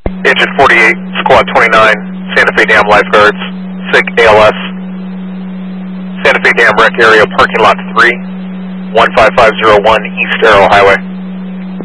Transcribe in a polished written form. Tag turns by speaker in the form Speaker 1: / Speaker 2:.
Speaker 1: Engine 48, Squad 29, Santa Fe Dam Lifeguards, SIG ALS, Santa Fe Dam Rec Area, Parking Lot 3, 15501 East Arrow Highway.